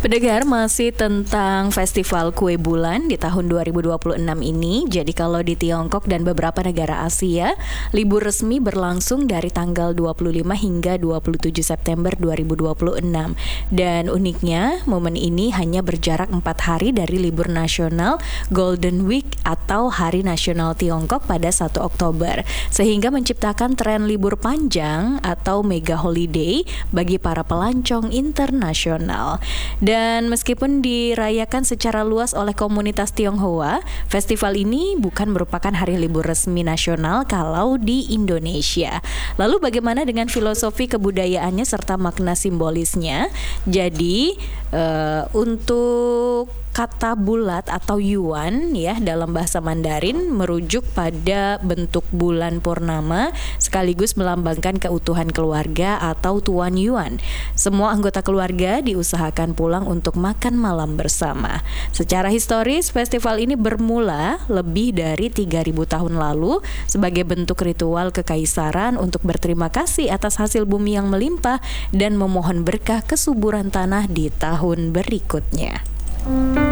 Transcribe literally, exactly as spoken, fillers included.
Pendengar, masih tentang Festival Kue Bulan di tahun dua ribu dua puluh enam ini. Jadi kalau di Tiongkok dan beberapa negara Asia, libur resmi berlangsung dari tanggal dua puluh lima hingga dua puluh tujuh September dua ribu dua puluh enam. Dan uniknya, momen ini hanya berjarak empat hari dari libur nasional Golden Week atau Hari Nasional Tiongkok pada satu Oktober. Sehingga menciptakan tren libur panjang atau mega holiday bagi para pelancong internasional. Dan meskipun dirayakan secara luas oleh komunitas Tionghoa, festival ini bukan merupakan hari libur resmi nasional kalau di Indonesia. Lalu bagaimana dengan filosofi kebudayaannya serta makna simbolisnya? Jadi uh, untuk kata bulat atau yuan ya dalam bahasa Mandarin merujuk pada bentuk bulan purnama sekaligus melambangkan keutuhan keluarga atau tuan yuan. Semua anggota keluarga diusahakan pulang untuk makan malam bersama. Secara historis, festival ini bermula lebih dari tiga ribu tahun lalu sebagai bentuk ritual kekaisaran untuk berterima kasih atas hasil bumi yang melimpah dan memohon berkah kesuburan tanah di tahun berikutnya.